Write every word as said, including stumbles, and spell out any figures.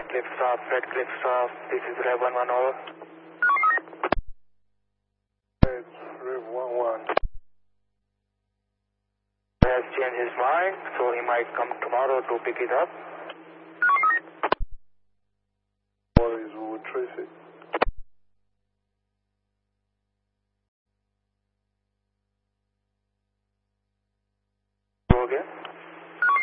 lifts off, Fred lifts off. This is Rev one one over. Rev one one. He has changed his mind, so he might come tomorrow to pick it up. What is we will trace it. Go again.